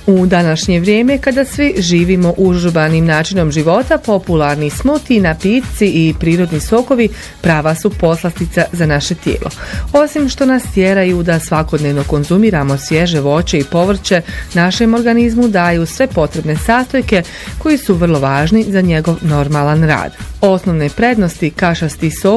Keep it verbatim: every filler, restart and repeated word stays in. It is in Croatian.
U današnje vrijeme, kada svi živimo užurbanim načinom života, popularni smuti, napitci i prirodni sokovi prava su poslastica za naše tijelo. Osim što nas tjeraju da svakodnevno konzumiramo svježe voće i povrće, našem organizmu daju sve potrebne sastojke koji su vrlo važni za njegov normalan rad. Osnovne prednosti kašasti sok